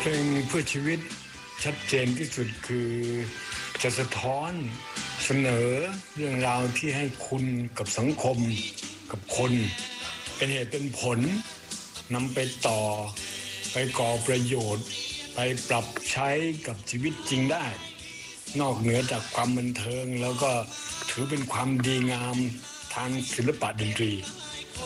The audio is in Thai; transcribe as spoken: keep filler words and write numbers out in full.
ลงเพื่อชีวิตชัดเจนที่สุดคือจะสะท้อนเสนอเรื่องราวที่ให้คุณกับสังคมกับคนเป็นเหตุเป็นผลนำไปต่อไปก่อประโยชน์ไปปรับใช้กับชีวิตจริงได้นอกเหนือจากความบันเทิงแล้วก็ถือเป็นความดีงามทางศิลปะดนตรี